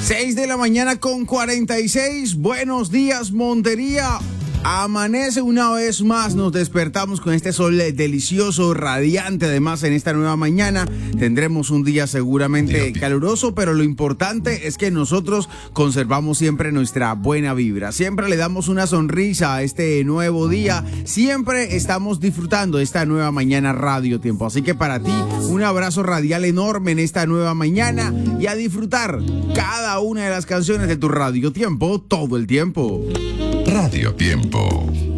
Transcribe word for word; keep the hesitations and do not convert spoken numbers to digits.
seis de la mañana con cuarenta y seis. Buenos días, Montería. Amanece una vez más, nos despertamos con este sol delicioso, radiante. Además, en esta nueva mañana tendremos un día seguramente caluroso, pero lo importante es que nosotros conservamos siempre nuestra buena vibra. Siempre le damos una sonrisa a este nuevo día. Siempre estamos disfrutando de esta nueva mañana Radio Tiempo. Así que para ti, un abrazo radial enorme en esta nueva mañana y a disfrutar cada una de las canciones de tu Radio Tiempo todo el tiempo. Radio Tiempo.